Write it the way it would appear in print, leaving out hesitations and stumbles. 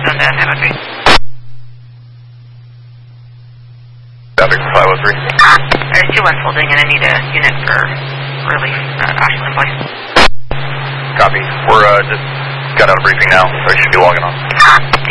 on that. Have a great. Traffic for 503. There's 2-1 folding, and I need a unit for relief at Ashland Place. Copy. We're just got out of briefing now, so I should be logging on.